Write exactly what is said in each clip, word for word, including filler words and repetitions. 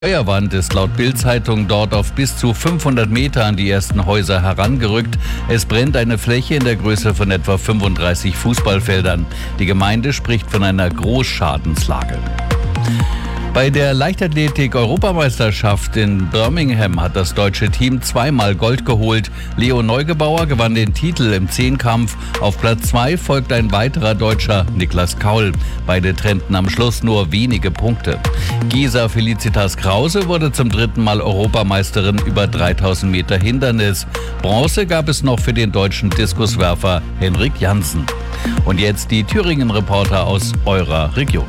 Feuerwand ist laut Bild-Zeitung dort auf bis zu fünfhundert Meter an die ersten Häuser herangerückt. Es brennt eine Fläche in der Größe von etwa fünfunddreißig Fußballfeldern. Die Gemeinde spricht von einer Großschadenslage. Bei der Leichtathletik-Europameisterschaft in Birmingham hat das deutsche Team zweimal Gold geholt. Leo Neugebauer gewann den Titel im Zehnkampf. Auf Platz zwei folgt ein weiterer Deutscher, Niklas Kaul. Beide trennten am Schluss nur wenige Punkte. Gesa Felicitas Krause wurde zum dritten Mal Europameisterin über dreitausend Meter Hindernis. Bronze gab es noch für den deutschen Diskuswerfer Henrik Jansen. Und jetzt die Thüringen-Reporter aus eurer Region.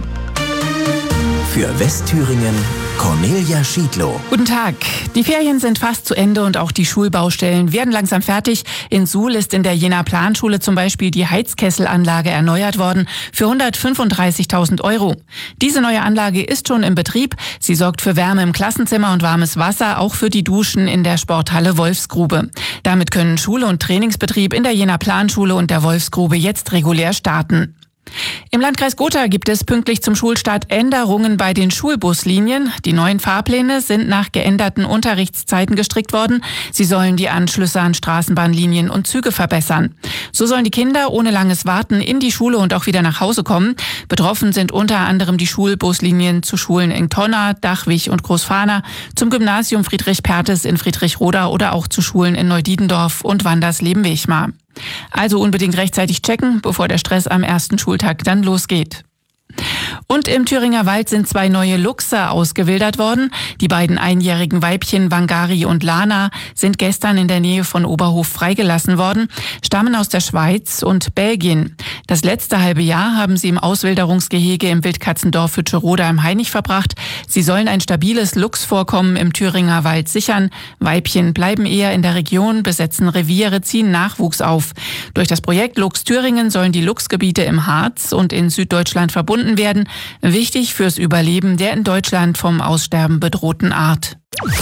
Für Westthüringen Cornelia Schiedlow. Guten Tag. Die Ferien sind fast zu Ende und auch die Schulbaustellen werden langsam fertig. In Suhl ist in der Jenaer Planschule zum Beispiel die Heizkesselanlage erneuert worden für hundertfünfunddreißigtausend Euro. Diese neue Anlage ist schon im Betrieb. Sie sorgt für Wärme im Klassenzimmer und warmes Wasser, auch für die Duschen in der Sporthalle Wolfsgrube. Damit können Schule und Trainingsbetrieb in der Jenaer Planschule und der Wolfsgrube jetzt regulär starten. Im Landkreis Gotha gibt es pünktlich zum Schulstart Änderungen bei den Schulbuslinien. Die neuen Fahrpläne sind nach geänderten Unterrichtszeiten gestrickt worden. Sie sollen die Anschlüsse an Straßenbahnlinien und Züge verbessern. So sollen die Kinder ohne langes Warten in die Schule und auch wieder nach Hause kommen. Betroffen sind unter anderem die Schulbuslinien zu Schulen in Tonna, Dachwig und Großfahner, zum Gymnasium Friedrich Perthes in Friedrichroda oder auch zu Schulen in Neudiedendorf und Wandersleben-Wechmar. Also unbedingt rechtzeitig checken, bevor der Stress am ersten Schultag dann losgeht. Und im Thüringer Wald sind zwei neue Luchse ausgewildert worden. Die beiden einjährigen Weibchen Wangari und Lana sind gestern in der Nähe von Oberhof freigelassen worden, stammen aus der Schweiz und Belgien. Das letzte halbe Jahr haben sie im Auswilderungsgehege im Wildkatzendorf Hütscheroda im Hainich verbracht. Sie sollen ein stabiles Luchsvorkommen im Thüringer Wald sichern. Weibchen bleiben eher in der Region, besetzen Reviere, ziehen Nachwuchs auf. Durch das Projekt Luchs Thüringen sollen die Luchsgebiete im Harz und in Süddeutschland verbunden werden. Wichtig fürs Überleben der in Deutschland vom Aussterben bedrohten Art.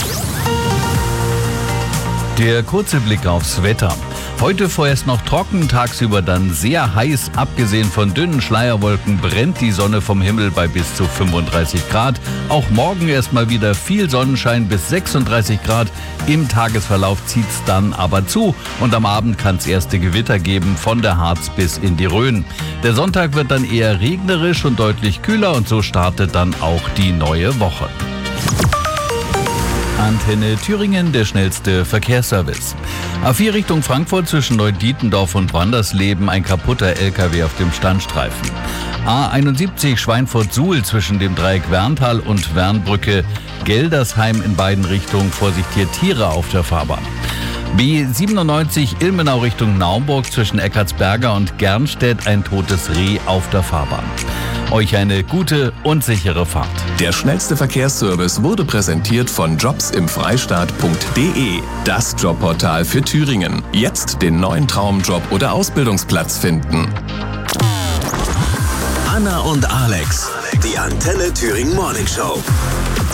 Der kurze Blick aufs Wetter. Heute vorerst noch trocken, tagsüber dann sehr heiß. Abgesehen von dünnen Schleierwolken brennt die Sonne vom Himmel bei bis zu fünfunddreißig Grad. Auch morgen erstmal wieder viel Sonnenschein bis sechsunddreißig Grad. Im Tagesverlauf zieht's dann aber zu und am Abend kann es erste Gewitter geben von der Harz bis in die Rhön. Der Sonntag wird dann eher regnerisch und deutlich kühler und so startet dann auch die neue Woche. Antenne Thüringen, der schnellste Verkehrsservice. A vier Richtung Frankfurt zwischen Neudietendorf und Wandersleben ein kaputter L K W auf dem Standstreifen. A einundsiebzig Schweinfurt-Suhl zwischen dem Dreieck Werntal und Wernbrücke. Geldersheim in beiden Richtungen, Vorsicht hier Tiere auf der Fahrbahn. B siebenundneunzig Ilmenau Richtung Naumburg zwischen Eckartsberger und Gernstedt ein totes Reh auf der Fahrbahn. Euch eine gute und sichere Fahrt. Der schnellste Verkehrsservice wurde präsentiert von jobs im freistaat punkt de, das Jobportal für Thüringen. Jetzt den neuen Traumjob oder Ausbildungsplatz finden. Anna und Alex, die Antenne Thüringen Morning Show.